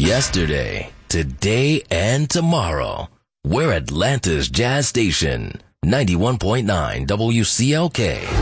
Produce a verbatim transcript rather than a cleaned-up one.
Yesterday, today, and tomorrow. We're Atlanta's Jazz Station. ninety-one point nine W C L K.